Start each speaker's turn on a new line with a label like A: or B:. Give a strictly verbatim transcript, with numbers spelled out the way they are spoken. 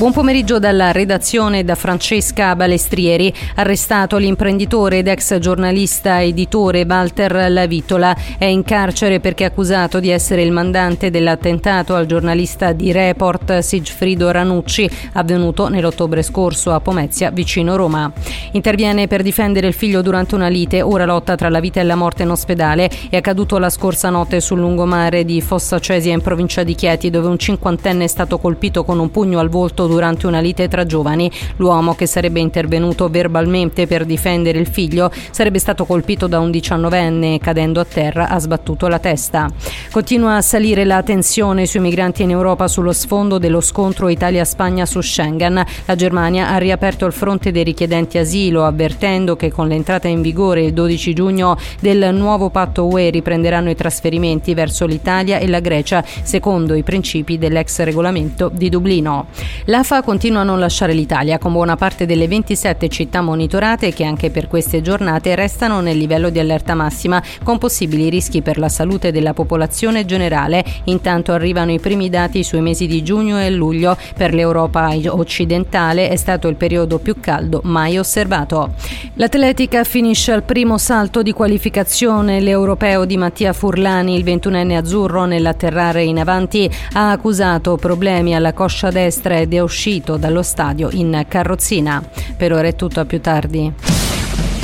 A: Buon pomeriggio dalla redazione da Francesca Balestrieri. Arrestato l'imprenditore ed ex giornalista editore Walter Lavitola. È in carcere perché è accusato di essere il mandante dell'attentato al giornalista di Report Sigfrido Ranucci, avvenuto nell'ottobre scorso a Pomezia, vicino Roma. Interviene per difendere il figlio durante una lite, ora lotta tra la vita e la morte in ospedale. È accaduto la scorsa notte sul lungomare di Fossa Cesia in provincia di Chieti, dove un cinquantenne è stato colpito con un pugno al volto durante una lite tra giovani. L'uomo, che sarebbe intervenuto verbalmente per difendere il figlio, sarebbe stato colpito da un diciannovenne e, cadendo a terra, ha sbattuto la testa. Continua a salire la tensione sui migranti in Europa sullo sfondo dello scontro Italia-Spagna su Schengen. La Germania ha riaperto il fronte dei richiedenti asilo, avvertendo che con l'entrata in vigore il dodici giugno del nuovo patto U E riprenderanno i trasferimenti verso l'Italia e la Grecia, secondo i principi dell'ex regolamento di Dublino. L'A F A continua a non lasciare l'Italia, con buona parte delle ventisette città monitorate che anche per queste giornate restano nel livello di allerta massima, con possibili rischi per la salute della popolazione generale. Intanto arrivano i primi dati sui mesi di giugno e luglio. Per l'Europa occidentale è stato il periodo più caldo mai osservato. L'atletica finisce al primo salto di qualificazione. L'europeo di Mattia Furlani, il ventunenne azzurro, nell'atterrare in avanti ha accusato problemi alla coscia destra ed è uscito dallo stadio in carrozzina. Per ora è tutto, a più tardi.